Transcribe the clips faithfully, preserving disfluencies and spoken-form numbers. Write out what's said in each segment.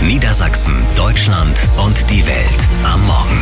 Niedersachsen, Deutschland und die Welt am Morgen.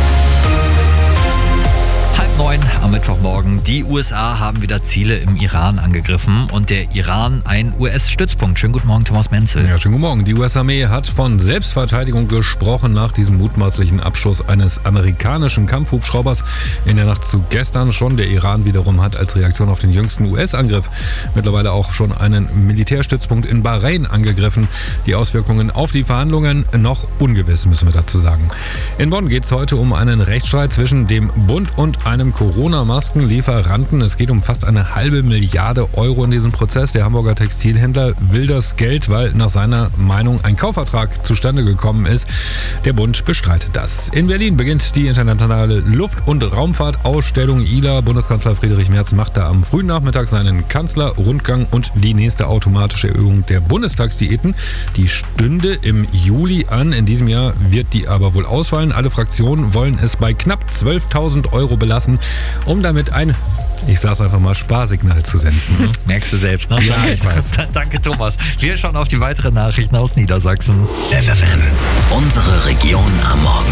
Halb neun am Mittwochmorgen. Die U S A haben wieder Ziele im Iran angegriffen und der Iran ein U S-Stützpunkt. Schönen guten Morgen, Thomas Menzel. Ja, schönen guten Morgen. Die U S-Armee hat von Selbstverteidigung gesprochen nach diesem mutmaßlichen Abschuss eines amerikanischen Kampfhubschraubers in der Nacht zu gestern schon. Der Iran wiederum hat als Reaktion auf den jüngsten U S-Angriff mittlerweile auch schon einen Militärstützpunkt in Bahrain angegriffen. Die Auswirkungen auf die Verhandlungen noch ungewiss, müssen wir dazu sagen. In Bonn geht es heute um einen Rechtsstreit zwischen dem Bund und einem Corona-Maskenlieferanten. Es geht um fast eine halbe Milliarde Euro in diesem Prozess. Der Hamburger Textilhändler will das Geld, weil nach seiner Meinung ein Kaufvertrag zustande gekommen ist. Der Bund bestreitet das. In Berlin beginnt die internationale Luft- und Raumfahrtausstellung I L A. Bundeskanzler Friedrich Merz macht da am frühen Nachmittag seinen Kanzlerrundgang und die nächste automatische Erhöhung der Bundestagsdiäten. Die stünde im Juli an. In diesem Jahr wird die aber wohl ausfallen. Alle Fraktionen wollen es bei knapp zwölftausend Euro belassen, um damit ein, ich sag's einfach mal, Sparsignal zu senden. Mhm. Merkst du selbst, ne? Ja, ich weiß. Danke, Thomas. Wir schauen auf die weiteren Nachrichten aus Niedersachsen. F F N, unsere Region am Morgen.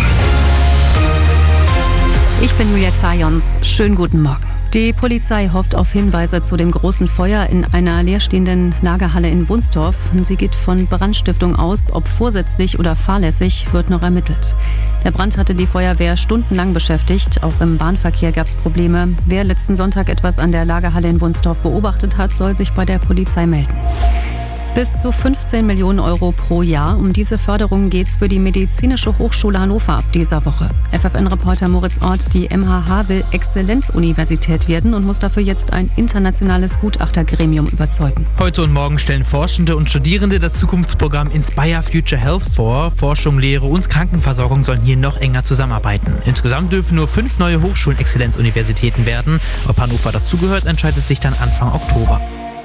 Ich bin Julia Zajons. Schönen guten Morgen. Die Polizei hofft auf Hinweise zu dem großen Feuer in einer leerstehenden Lagerhalle in Wunstorf. Sie geht von Brandstiftung aus. Ob vorsätzlich oder fahrlässig, wird noch ermittelt. Der Brand hatte die Feuerwehr stundenlang beschäftigt. Auch im Bahnverkehr gab es Probleme. Wer letzten Sonntag etwas an der Lagerhalle in Wunstorf beobachtet hat, soll sich bei der Polizei melden. Bis zu fünfzehn Millionen Euro pro Jahr. Um diese Förderung geht es für die Medizinische Hochschule Hannover ab dieser Woche. F F N-Reporter Moritz Ort, die M H H will Exzellenzuniversität werden und muss dafür jetzt ein internationales Gutachtergremium überzeugen. Heute und morgen stellen Forschende und Studierende das Zukunftsprogramm Inspire Future Health vor. Forschung, Lehre und Krankenversorgung sollen hier noch enger zusammenarbeiten. Insgesamt dürfen nur fünf neue Hochschulen Exzellenzuniversitäten werden. Ob Hannover dazugehört, entscheidet sich dann Anfang Oktober.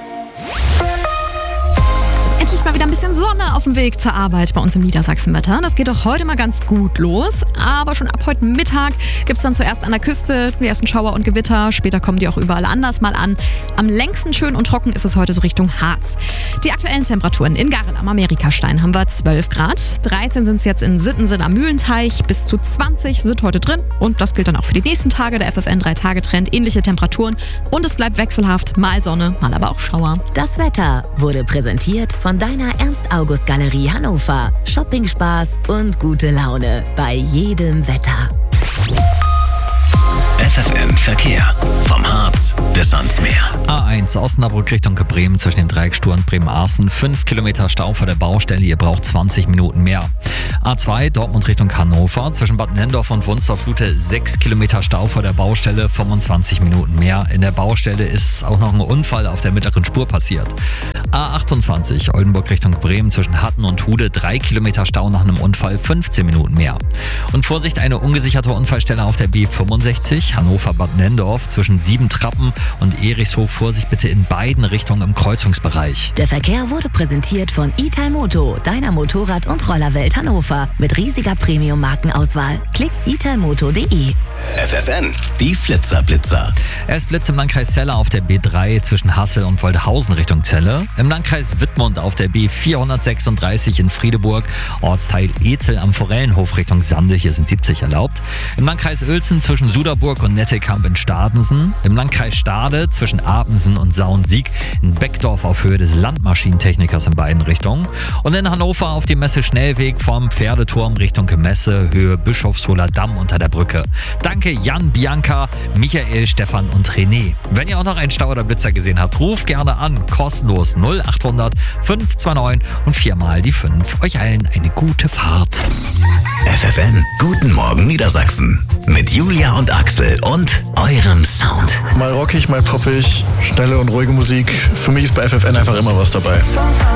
Endlich mal wieder ein bisschen Sonne auf dem Weg zur Arbeit bei uns im Niedersachsenwetter. Das geht doch heute mal ganz gut los. Aber schon ab heute Mittag gibt es dann zuerst an der Küste die ersten Schauer und Gewitter. Später kommen die auch überall anders mal an. Am längsten schön und trocken ist es heute so Richtung Harz. Die aktuellen Temperaturen in Garrel am Amerikastein haben wir zwölf Grad. dreizehn sind es jetzt in Sittensen am Mühlenteich. Bis zu zwanzig sind heute drin. Und das gilt dann auch für die nächsten Tage. Der F F N drei Tage Trend. Ähnliche Temperaturen. Und es bleibt wechselhaft. Mal Sonne, mal aber auch Schauer. Das Wetter wurde präsentiert von deiner Ernst-August-Galerie Hannover. Shopping-Spaß und gute Laune bei jedem Wetter. F F N Verkehr. Vom Harz bis ans Meer. A eins Osnabrück Richtung Bremen zwischen dem Dreieck Stur und Bremen-Aßen. fünf Kilometer Stau vor der Baustelle. Ihr braucht zwanzig Minuten mehr. A zwei Dortmund Richtung Hannover. Zwischen Bad Nendorf und Wunstorf-Lute sechs Kilometer Stau vor der Baustelle. fünfundzwanzig Minuten mehr. In der Baustelle ist auch noch ein Unfall auf der mittleren Spur passiert. A achtundzwanzig Oldenburg Richtung Bremen zwischen Hatten und Hude. drei Kilometer Stau nach einem Unfall. fünfzehn Minuten mehr. Und Vorsicht, eine ungesicherte Unfallstelle auf der B fünfundsechzig. Hannover-Bad Nendorf zwischen Siebentrappen und Erichshof. Vorsicht bitte in beiden Richtungen im Kreuzungsbereich. Der Verkehr wurde präsentiert von Italmoto, deiner Motorrad- und Rollerwelt Hannover. Mit riesiger Premium-Markenauswahl. Klick italmoto punkt de. F F N, die Flitzerblitzer. Erst Blitz im Landkreis Celle auf der B drei zwischen Hassel und Woldehausen Richtung Celle. Im Landkreis Wittmund auf der B vierhundertsechsunddreißig in Friedeburg. Ortsteil Ezel am Forellenhof Richtung Sande. Hier sind siebzig erlaubt. Im Landkreis Uelzen zwischen Suderburg und Nettekamp in Stadensen. Im Landkreis Stade zwischen Apensen und Sauen-Sieg. In Beckdorf auf Höhe des Landmaschinentechnikers in beiden Richtungen. Und in Hannover auf dem Messe-Schnellweg vom Pferdeturm Richtung Messe, Höhe Bischofsholer Damm unter der Brücke. Danke Jan, Bianca, Michael, Stefan und René. Wenn ihr auch noch einen Stau oder Blitzer gesehen habt, ruft gerne an. Kostenlos null achthundert fünf zwei neun und viermal die fünf. Euch allen eine gute Fahrt. F F N, guten Morgen Niedersachsen. Mit Julia und Axel und eurem Sound. Mal rockig, mal poppig, schnelle und ruhige Musik. Für mich ist bei F F N einfach immer was dabei.